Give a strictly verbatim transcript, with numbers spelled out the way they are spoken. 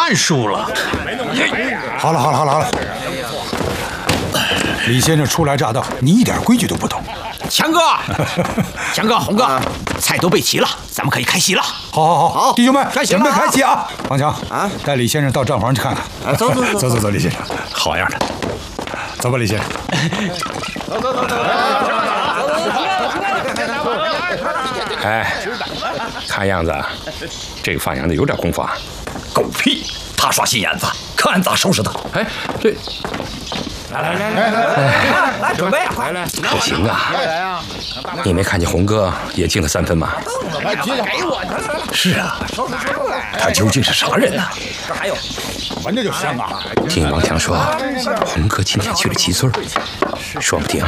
看书了。 好了好了好了好了，李先生初来乍到，你一点规矩都不懂。 强哥，强哥，红哥，菜都备齐了，咱们可以开戏了。 好好好，弟兄们， 开戏准备了开戏啊！王强啊，带李先生到账房去看看。 啊，走走走走走走，李先生，好样的，走吧，李先生。 走走走走。 哎，看样子这个放羊的有点功夫啊。 狗屁！他耍心眼子，看咋收拾他！ 哎，对， 来来来来来来，准备，来来， 可行啊！你没看见红哥也进了三分吗？ 给我， 是啊，他究竟是啥人呢？ 这还有， 闻着就香啊！ 听王强说，红哥今天去了七村，说不定